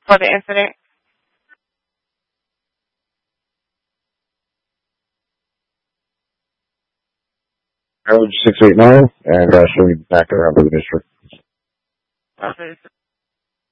for the incident? Average 689, and should be back around the district. Okay.